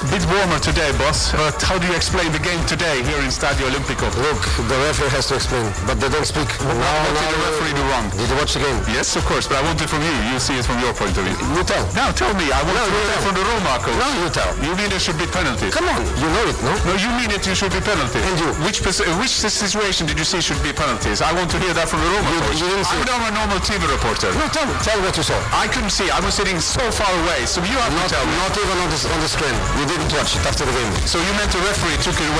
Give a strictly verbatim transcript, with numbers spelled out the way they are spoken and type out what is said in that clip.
A bit warmer today, boss. But how do you explain the game today here in Stadio Olimpico? Look, the referee has to explain, but they don't speak. What, now, what now, did the referee do wrong? Did you watch the game? Yes, of course, but I want it from you. You see it from your point of view. You tell. Now tell me. I want No, to you hear it tell. from the Roma coach. No, you tell. You mean there should be penalties? Come on, you know it, no? No, you mean it. You should be penalties. And you? Which pos- uh, which situation did you see should be penalties? I want to hear that from the Roma You- coach. you didn't see I'm it. not a normal T V reporter. No, tell me. Tell what you saw. I couldn't see. I was sitting so far away. So you have Not, to tell me. not even on the, on the screen. You didn't watch it after the game. So you meant the referee took it away